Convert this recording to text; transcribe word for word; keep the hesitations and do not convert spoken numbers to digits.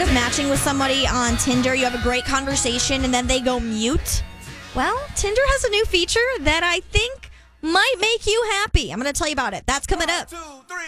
of matching with somebody on Tinder, you have a great conversation, and then they go mute? Well, Tinder has a new feature that I think might make you happy. I'm going to tell you about it. That's coming up.